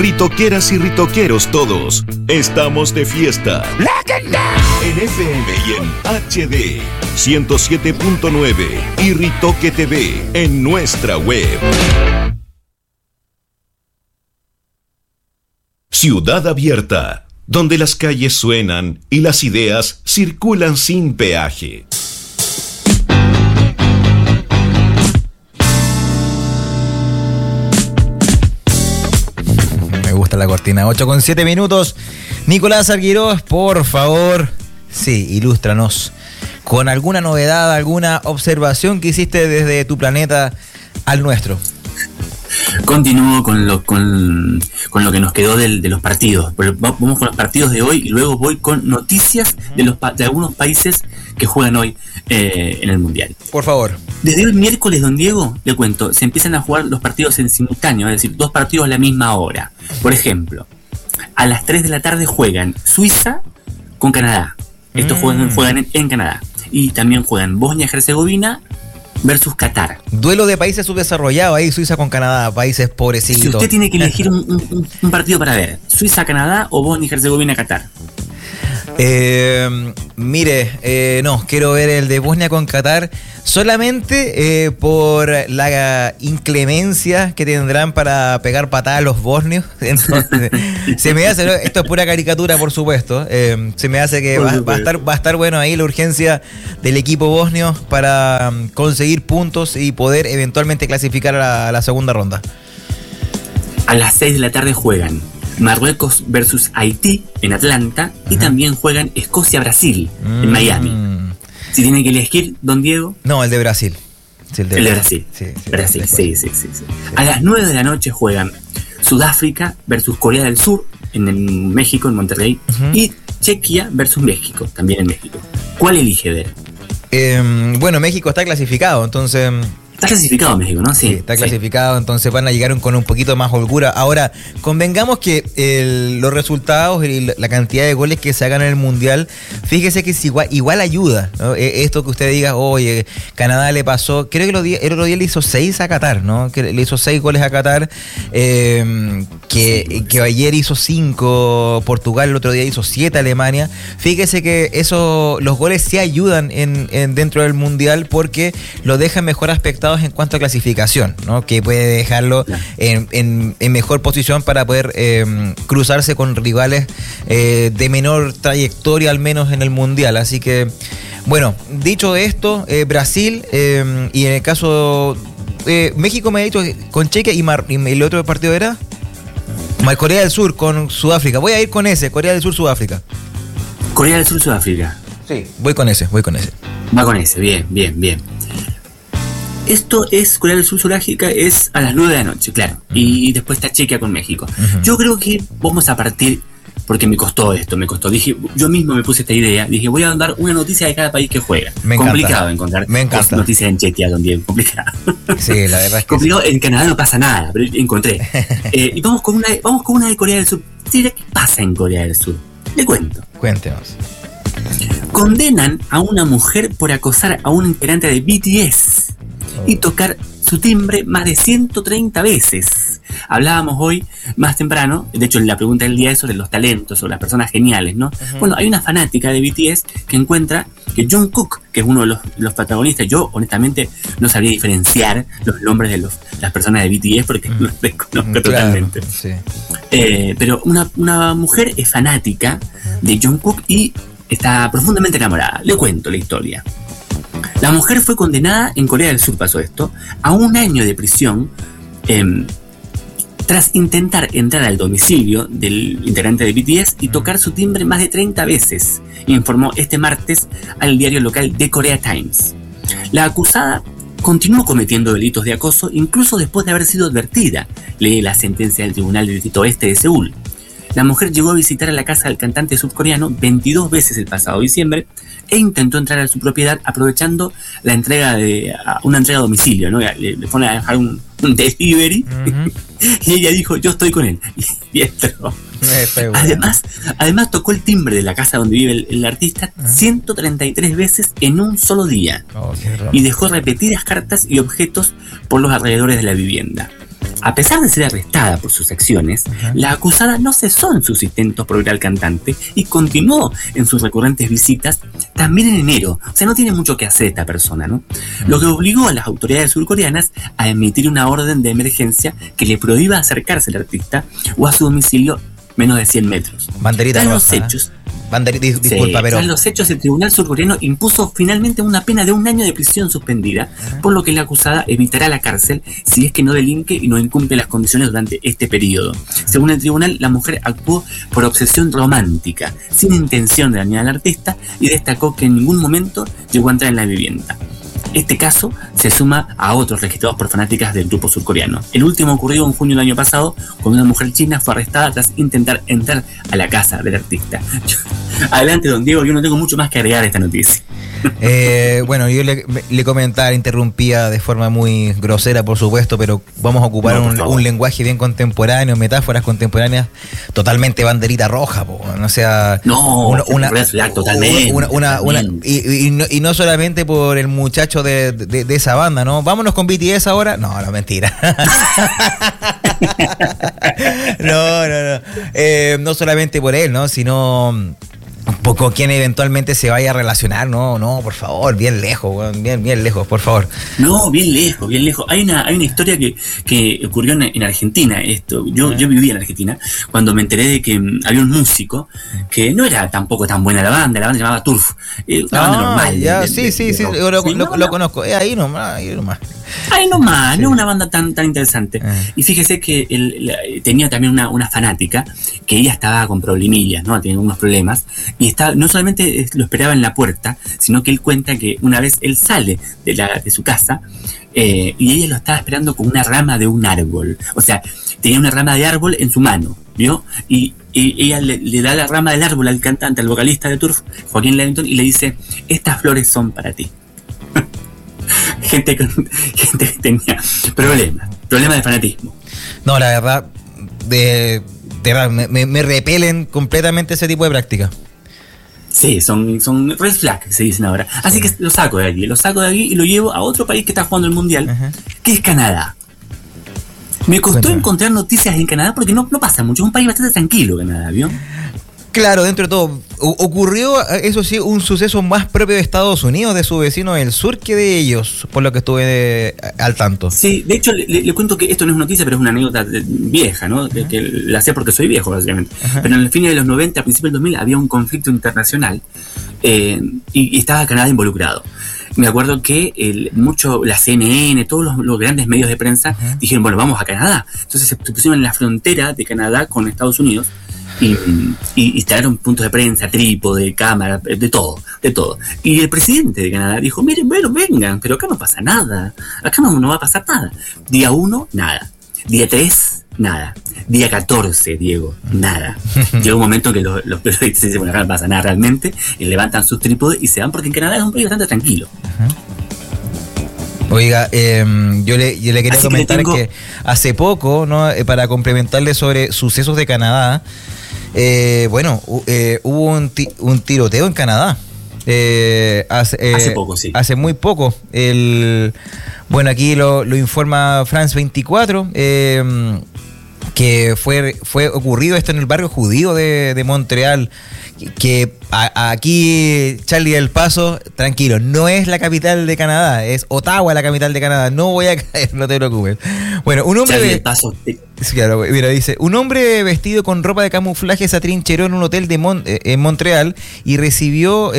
Ritoqueras y ritoqueros todos, estamos de fiesta. En FM y en HD 107.9 y Ritoque TV en nuestra web. Ciudad Abierta, donde las calles suenan y las ideas circulan sin peaje. Me gusta la cortina. 8:07. Nicolás Arguirós, por favor, sí, ilústranos con alguna novedad, alguna observación que hiciste desde tu planeta al nuestro. Continúo con lo que nos quedó de los partidos. Vamos con los partidos de hoy y luego voy con noticias de algunos países que juegan hoy en el Mundial. Por favor. Desde el miércoles, don Diego, le cuento, se empiezan a jugar los partidos en simultáneo, es decir, 2 partidos a la misma hora. Por ejemplo, a las 3 de la tarde juegan Suiza con Canadá. Estos juegan en Canadá. Y también juegan Bosnia-Herzegovina versus Qatar. Duelo de países subdesarrollados ahí, Suiza con Canadá, países pobrecitos. Si usted tiene que elegir un partido para ver, Suiza-Canadá o Bosnia-Herzegovina-Qatar. No, quiero ver el de Bosnia con Qatar solamente por la inclemencia que tendrán para pegar patadas a los bosnios. Entonces, se me hace, esto es pura caricatura, por supuesto, se me hace que va a estar bueno ahí la urgencia del equipo bosnio para conseguir puntos y poder eventualmente clasificar a la segunda ronda. A las 6 de la tarde juegan Marruecos versus Haití en Atlanta y también juegan Escocia-Brasil en Miami. Si tienen que elegir, don Diego. No, el de Brasil. Sí, el de Brasil. Brasil, sí. A las 9 de la noche juegan Sudáfrica versus Corea del Sur en México, en Monterrey, y Chequia versus México, también en México. ¿Cuál elige ver? Bueno, México está clasificado, entonces... Está clasificado México, ¿no? Sí, está clasificado, entonces van a llegar con un poquito más holgura. Ahora, convengamos que los resultados y la cantidad de goles que se hagan en el Mundial, fíjese que es igual ayuda, ¿no? Esto que usted diga, oye, Canadá le pasó, creo que el otro día le hizo 6 a Qatar, ¿no? Que le hizo 6 goles a Qatar, que ayer hizo 5 Portugal, el otro día hizo 7 Alemania. Fíjese que los goles sí ayudan dentro del Mundial porque lo dejan mejor aspectado en cuanto a clasificación, ¿no? Que puede dejarlo en mejor posición para poder cruzarse con rivales de menor trayectoria, al menos en el Mundial. Así que, bueno, dicho esto, Brasil y en el caso México me ha dicho con Chequia y el otro partido era Corea del Sur con Sudáfrica. Voy a ir con ese, Corea del Sur, Sudáfrica. Corea del Sur, Sudáfrica. Sí, voy con ese. Va con ese, bien. Esto es Corea del Sur, Sudáfrica, es a las 9 de la noche, claro. Y después está Chequia con México. Yo creo que vamos a partir, porque me costó. Dije, yo mismo me puse esta idea. Dije, voy a dar una noticia de cada país que juega. Complicado encontrar noticias en Chequia también, complicado. Sí, la verdad es que complicado. Sí. En Canadá no pasa nada, pero encontré. Y vamos con una de Corea del Sur. ¿Qué pasa en Corea del Sur? Le cuento. Cuéntenos. Condenan a una mujer por acosar a un integrante de BTS y tocar su timbre más de 130 veces. Hablábamos hoy más temprano, de hecho en la pregunta del día es sobre los talentos o las personas geniales, ¿no? Bueno, hay una fanática de BTS que encuentra que Jungkook, que es uno de los protagonistas, yo honestamente no sabría diferenciar los nombres de las personas de BTS porque los desconozco totalmente. Sí. Pero una mujer es fanática de Jungkook y está profundamente enamorada. Le cuento la historia. La mujer fue condenada, en Corea del Sur pasó esto, a 1 año de prisión tras intentar entrar al domicilio del integrante de BTS y tocar su timbre más de 30 veces, informó este martes al diario local The Korea Times. La acusada continuó cometiendo delitos de acoso incluso después de haber sido advertida, lee la sentencia del Tribunal del Distrito Este de Seúl. La mujer llegó a visitar a la casa del cantante surcoreano 22 veces el pasado diciembre e intentó entrar a su propiedad aprovechando una entrega a domicilio, ¿no? Le fueron a dejar un delivery y ella dijo, yo estoy con él. Y entró. Además tocó el timbre de la casa donde vive el artista 133 veces en un solo día y dejó repetidas cartas y objetos por los alrededores de la vivienda. A pesar de ser arrestada por sus acciones, la acusada no cesó en sus intentos por ir al cantante y continuó en sus recurrentes visitas también en enero. O sea, no tiene mucho que hacer esta persona, ¿no? Lo que obligó a las autoridades surcoreanas a emitir una orden de emergencia que le prohíba acercarse al artista o a su domicilio menos de 100 metros. Banderita roja. Los hechos, disculpa, pero... Tras los hechos, el tribunal surcoreano impuso finalmente una pena de 1 año de prisión suspendida, por lo que la acusada evitará la cárcel si es que no delinque y no incumple las condiciones durante este periodo. Según el tribunal, la mujer actuó por obsesión romántica, sin intención de dañar al artista, y destacó que en ningún momento llegó a entrar en la vivienda. Este caso se suma a otros registrados por fanáticas del grupo surcoreano. El último ocurrió en junio del año pasado, cuando una mujer china fue arrestada tras intentar entrar a la casa del artista. Adelante, don Diego, yo no tengo mucho más que agregar a esta noticia. Bueno, yo le comentaba, interrumpía de forma muy grosera, por supuesto, pero vamos a ocupar un lenguaje bien contemporáneo, metáforas contemporáneas, totalmente banderita roja, o sea, totalmente. Y no solamente por el muchacho de esa banda, ¿no? Vámonos con BTS ahora. No, mentira. No solamente por él, ¿no? Sino un poco quien eventualmente se vaya a relacionar. No, por favor, bien lejos, bien lejos, por favor. No, bien lejos. Hay una historia que ocurrió en Argentina. Yo vivía en Argentina cuando me enteré de que había un músico que no era tampoco tan buena la banda se llamaba Turf, una banda normal. Sí, lo conozco. Ahí nomás. Ahí nomás, sí. No una banda tan interesante. Y fíjese que él tenía también una fanática que ella estaba con problemillas, ¿no? Tenía unos problemas. Y no solamente lo esperaba en la puerta, sino que él cuenta que una vez él sale de su casa y ella lo estaba esperando con una rama de un árbol. O sea, tenía una rama de árbol en su mano, ¿vio? Y ella le da la rama del árbol al cantante, al vocalista de Turf, Joaquín Levington, y le dice: estas flores son para ti. Gente que tenía problemas de fanatismo. No, la verdad, me repelen completamente ese tipo de prácticas. Sí, son red flags que se dicen ahora. Así que lo saco de aquí y lo llevo a otro país que está jugando el mundial, que es Canadá. Me costó encontrar noticias en Canadá porque no pasa mucho. Es un país bastante tranquilo, Canadá, ¿vio? Claro, dentro de todo, ocurrió, eso sí, un suceso más propio de Estados Unidos, de su vecino del sur, que de ellos, por lo que estuve al tanto. Sí, de hecho, le cuento que esto no es noticia, pero es una anécdota vieja, ¿no? Que la sé porque soy viejo, básicamente. Pero en el fin de los 90, a principios del 2000, había un conflicto internacional y estaba Canadá involucrado. Me acuerdo que la CNN, todos los grandes medios de prensa dijeron, bueno, vamos a Canadá. Entonces se pusieron en la frontera de Canadá con Estados Unidos y instalaron puntos de prensa, trípode, cámara, de todo. Y el presidente de Canadá dijo, miren, bueno, vengan, pero acá no pasa nada. Acá no va a pasar nada. Día 1, nada. Día 3, nada. Día 14, Diego, nada. Llega un momento que los periodistas dicen, bueno, acá no pasa nada realmente, y levantan sus trípodes y se van, porque en Canadá es un país bastante tranquilo. Oiga, yo le quería comentar que hace poco, ¿no? Para complementarle sobre sucesos de Canadá, hubo un tiroteo en Canadá. Hace poco, sí. Hace muy poco. Aquí lo informa France 24, que fue ocurrido esto en el barrio judío de Montreal, que aquí, Charlie del Paso, tranquilo, no es la capital de Canadá, es Ottawa la capital de Canadá, no voy a caer, no te preocupes. Bueno, un hombre... Charlie del Paso... Claro, mira, dice, un hombre vestido con ropa de camuflaje se atrincheró en un hotel en Montreal y recibió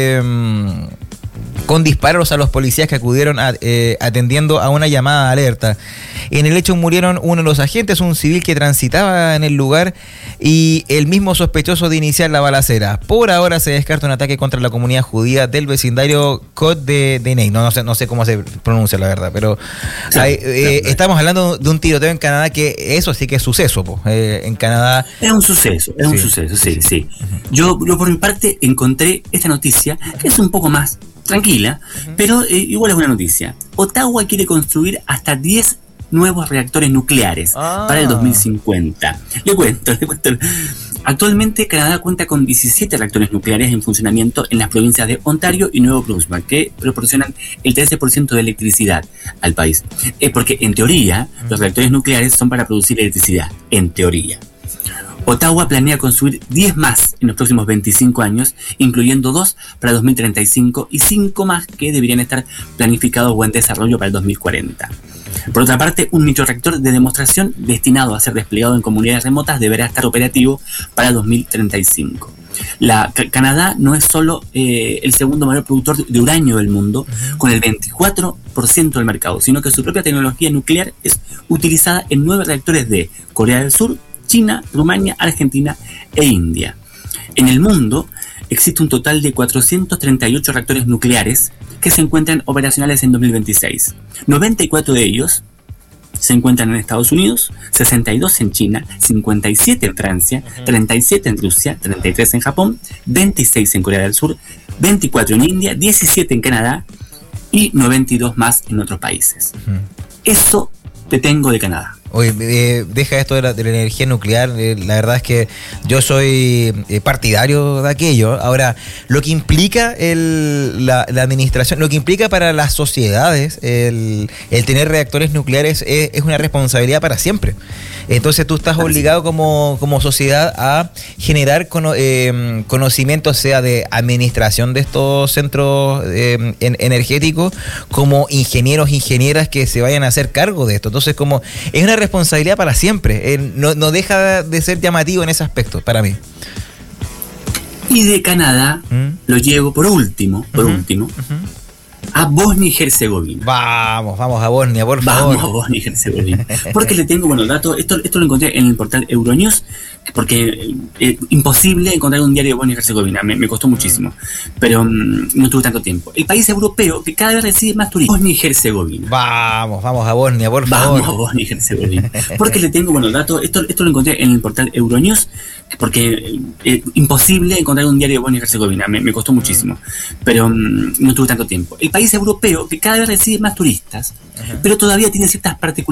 con disparos a los policías que acudieron atendiendo a una llamada de alerta. En el hecho murieron uno de los agentes, un civil que transitaba en el lugar, y el mismo sospechoso de iniciar la balacera. Por ahora se descarta un ataque contra la comunidad judía del vecindario Côte de Ney. No sé cómo se pronuncia, la verdad, pero estamos hablando de un tiroteo en Canadá, que eso sí que es suceso, en Canadá. Es un suceso, sí. Yo por mi parte encontré esta noticia, que es un poco más tranquila, pero igual es una noticia. Ottawa quiere construir hasta 10 nuevos reactores nucleares para el 2050. Le cuento. Actualmente Canadá cuenta con 17 reactores nucleares en funcionamiento en las provincias de Ontario y Nuevo Brunswick, que proporcionan el 13% de electricidad al país. Porque en teoría los reactores nucleares son para producir electricidad, en teoría. Ottawa planea construir 10 más en los próximos 25 años, incluyendo 2 para 2035 y 5 más que deberían estar planificados o en desarrollo para el 2040. Por otra parte, un microreactor de demostración destinado a ser desplegado en comunidades remotas deberá estar operativo para 2035. Canadá no es solo el segundo mayor productor de uranio del mundo, con el 24% del mercado, sino que su propia tecnología nuclear es utilizada en 9 reactores de Corea del Sur, China, Rumania, Argentina e India. En el mundo existe un total de 438 reactores nucleares que se encuentran operacionales en 2026. 94 de ellos se encuentran en Estados Unidos, 62 en China, 57 en Francia, 37 en Rusia, 33 en Japón, 26 en Corea del Sur, 24 en India, 17 en Canadá y 92 más en otros países. Eso te tengo de Canadá. Oye, deja esto de la energía nuclear. La verdad es que yo soy partidario de aquello. Ahora, lo que implica la administración, lo que implica para las sociedades el tener reactores nucleares es una responsabilidad para siempre. Entonces tú estás obligado como sociedad a generar conocimiento, sea de administración de estos centros energéticos, como ingenieros, ingenieras que se vayan a hacer cargo de esto. Entonces, como es una responsabilidad para siempre, no deja de ser llamativo en ese aspecto para mí. Y de Canadá lo llevo por último a Bosnia y Herzegovina. Vamos a Bosnia, por favor. Vamos a Bosnia y Herzegovina. Porque le tengo, datos, esto lo encontré en el portal Euronews, porque imposible encontrar un diario de Bosnia y Herzegovina, me costó muchísimo, pero no tuve tanto tiempo. El país europeo que cada vez recibe más turistas, Bosnia y Herzegovina. Vamos a Bosnia, por favor. Vamos a Bosnia y Herzegovina. Porque le tengo, datos, esto lo encontré en el portal Euronews, porque imposible encontrar un diario de Bosnia y Herzegovina, me costó muchísimo, pero no tuve tanto tiempo. El país europeo que cada vez recibe más turistas, pero todavía tiene ciertas particularidades